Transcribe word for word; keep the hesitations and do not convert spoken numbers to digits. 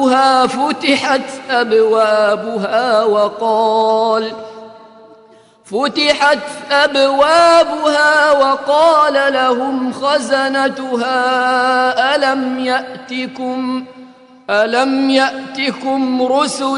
أبوابها فتحت أبوابها وقال فتحت أبوابها وقال لهم خزنتها ألم يأتكم ألم يأتكم رسل